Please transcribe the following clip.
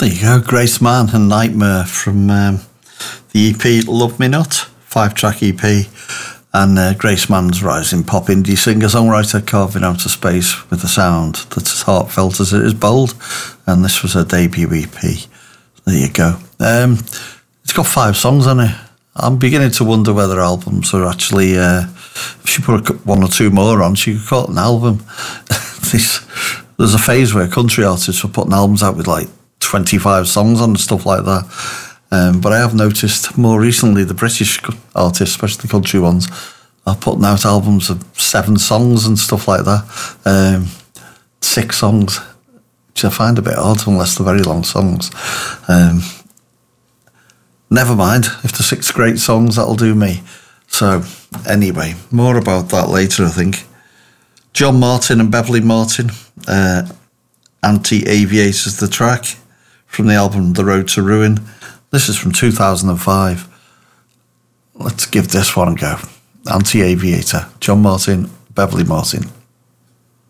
There you go, Grace Mann and Nightmare from the EP Love Me Not, 5-track EP, and Grace Mann's rising pop indie singer-songwriter carving out a space with a sound that's as heartfelt as it is bold, and this was her debut EP. There you go. It's got 5 songs on it. I'm beginning to wonder whether albums are actually, if she put 1 or 2 more on, she could call it an album. There's a phase where country artists were putting albums out with like 25 songs on and stuff like that. But I have noticed more recently the British artists, especially the country ones, are putting out albums of 7 songs and stuff like that. 6 songs, which I find a bit odd unless they're very long songs. Never mind, if the 6 great songs, that'll do me. So anyway, more about that later, I think. John Martin and Beverly Martin, Anti-Aviator's the track from the album The Road to Ruin. This is from 2005. Let's give this one a go. Anti-Aviator, John Martin, Beverly Martin.